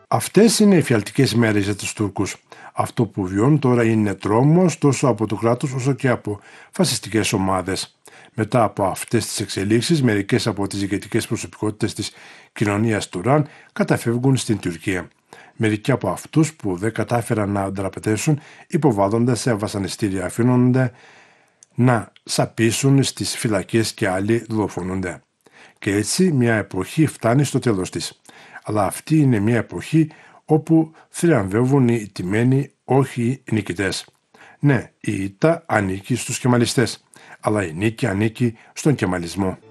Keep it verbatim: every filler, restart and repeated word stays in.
Αυτές είναι οι φιαλτικές μέρες για τους Τούρκους. Αυτό που βιώνουν τώρα είναι τρόμος τόσο από το κράτος όσο και από φασιστικές ομάδες. Μετά από αυτές τις εξελίξεις, μερικές από τις ηγετικές προσωπικότητες της κοινωνίας Τουράν καταφεύγουν στην Τουρκία. Μερικοί από αυτούς που δεν κατάφεραν να δραπετεύσουν υποβάλλονται σε βασανιστήρια, αφήνονται να σαπίσουν στις φυλακές και άλλοι δολοφονούνται. Και έτσι μια εποχή φτάνει στο τέλος της. Αλλά αυτή είναι μια εποχή όπου θριαμβεύουν οι τιμένοι, όχι οι νικητές. Ναι, η ήττα ανήκει στους κεμαλιστές, αλλά η νίκη ανήκει στον κεμαλισμό.